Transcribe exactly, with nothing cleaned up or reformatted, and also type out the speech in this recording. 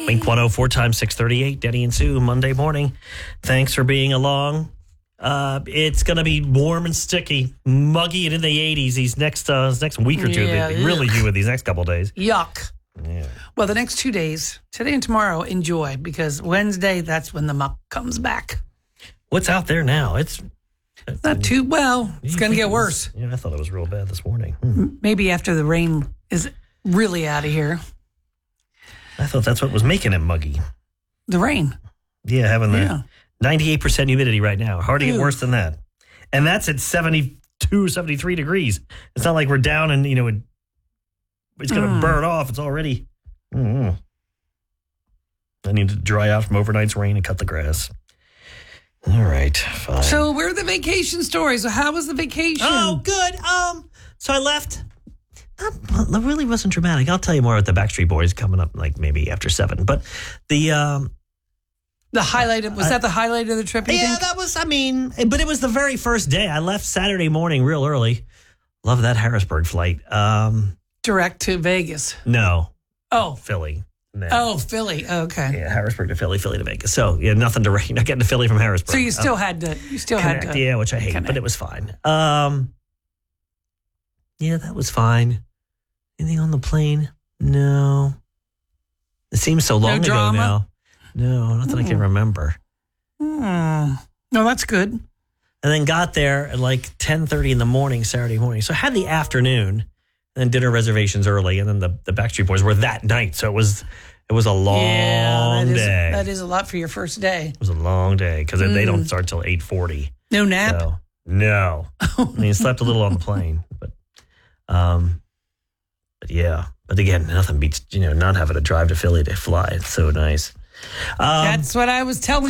Wink one oh four times six thirty-eight, Denny and Sue, Monday morning. Thanks for being along. Uh, it's going to be warm and sticky, muggy and in the eighties these next uh, this next week or two. Yeah, they really do with these next couple of days. Yuck. Yeah. Well, the next two days, today and tomorrow, enjoy, because Wednesday, that's when the muck comes back. What's out there now? It's Not too well. It's going to get worse. Yeah, I thought it was real bad this morning. Hmm. Maybe after the rain is really out of here. I thought that's what was making it muggy. The rain. Yeah, having the Yeah. ninety-eight percent humidity right now. Hard to get Ew. worse than that. And that's at seventy-two, seventy-three degrees. It's not like we're down and, you know, it, it's going to Mm. burn off. It's already. Mm. I need to dry out from overnight's rain and cut the grass. All right, fine. So where are the vacation stories? So how was the vacation? Oh, good. Um, so I left. Not, really wasn't dramatic. I'll tell you more about the Backstreet Boys coming up, like maybe after seven. But the um, The highlight of, was I- that the highlight of the trip, you yeah, think? that was. I mean, but it was the very first day. I left Saturday morning real early. Love that Harrisburg flight. Um, Direct to Vegas. no, Oh. Philly. No. Oh, Philly. Okay. Yeah, Harrisburg to Philly, Philly to Vegas. So yeah, nothing to. You're not getting to Philly from Harrisburg. So you still Uh, had to, you still had connect, to. yeah, which I hate, connect. but it was fine. Um, yeah, that was fine. Anything on the plane? No. It seems so long ago drama? now. No, nothing I can Hmm. remember. Hmm. No, that's good. And then got there at like ten thirty in the morning, Saturday morning. So I had the afternoon, and then dinner reservations early, and then the, the Backstreet Boys were that night. So it was it was a long yeah, that is, day. that is a lot for your first day. It was a long day because they don't Mm. start till eight forty. No nap? So, no. I mean, slept a little on the plane, but um, but yeah. But again, nothing beats, you know, not having to drive to Philly to fly. It's so nice. Um, That's what I was telling